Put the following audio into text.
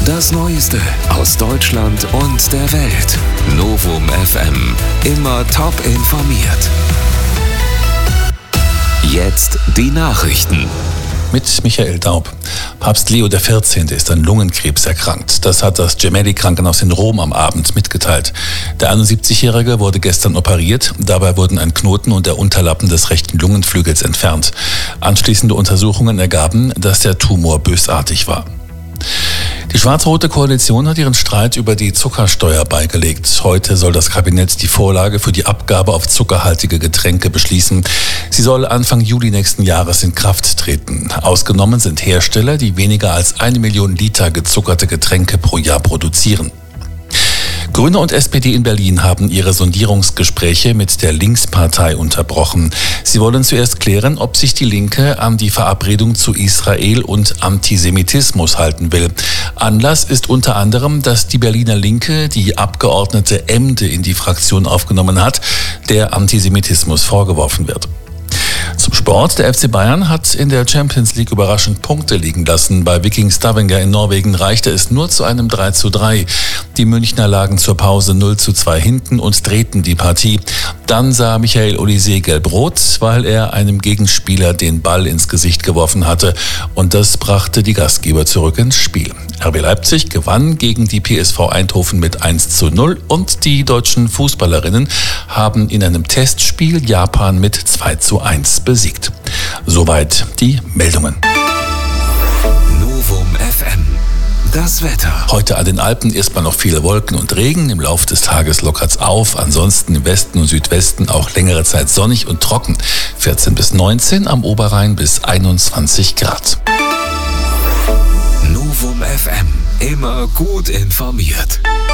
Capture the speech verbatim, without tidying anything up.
Das Neueste aus Deutschland und der Welt. Novum F M. Immer top informiert. Jetzt die Nachrichten. Mit Michael Daub. Papst Leo der vierzehnte. ist an Lungenkrebs erkrankt. Das hat das Gemelli-Krankenhaus in Rom am Abend mitgeteilt. Der einundsiebzigjährige wurde gestern operiert. Dabei wurden ein Knoten und der Unterlappen des rechten Lungenflügels entfernt. Anschließende Untersuchungen ergaben, dass der Tumor bösartig war. Die schwarz-rote Koalition hat ihren Streit über die Zuckersteuer beigelegt. Heute soll das Kabinett die Vorlage für die Abgabe auf zuckerhaltige Getränke beschließen. Sie soll Anfang Juli nächsten Jahres in Kraft treten. Ausgenommen sind Hersteller, die weniger als eine Million Liter gezuckerte Getränke pro Jahr produzieren. Grüne und S P D in Berlin haben ihre Sondierungsgespräche mit der Linkspartei unterbrochen. Sie wollen zuerst klären, ob sich die Linke an die Verabredung zu Israel und Antisemitismus halten will. Anlass ist unter anderem, dass die Berliner Linke die Abgeordnete Emde in die Fraktion aufgenommen hat, der Antisemitismus vorgeworfen wird. Zum Sport. Der F C Bayern hat in der Champions League überraschend Punkte liegen lassen. Bei Viking Stavanger in Norwegen reichte es nur zu einem drei zu drei. Die Münchner lagen zur Pause null zu zwei hinten und drehten die Partie. Dann sah Michael Olise gelb-rot, weil er einem Gegenspieler den Ball ins Gesicht geworfen hatte. Und das brachte die Gastgeber zurück ins Spiel. R B Leipzig gewann gegen die P S V Eindhoven mit eins zu null und die deutschen Fußballerinnen haben in einem Testspiel Japan mit zwei zu eins besiegt. Soweit die Meldungen. Novum F M. Das Wetter. Heute an den Alpen erstmal noch viele Wolken und Regen. Im Laufe des Tages lockert's auf. Ansonsten im Westen und Südwesten auch längere Zeit sonnig und trocken. vierzehn bis neunzehn, am Oberrhein bis einundzwanzig Grad. Novum F M. Immer gut informiert.